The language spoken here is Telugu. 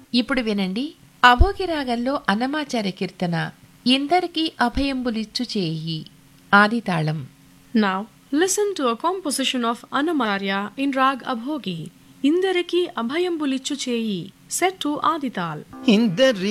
ఇప్పుడు వినండి అభోగి రాగంలో అన్నమాచార్య కీర్తన ఇందరికీ అభయంబులిచ్చు చేయి ఆదితాళం. Now listen to a composition of Annamarya in Rag Abhogi. Indariki Abhayambulichu Cheyi, set to Adital.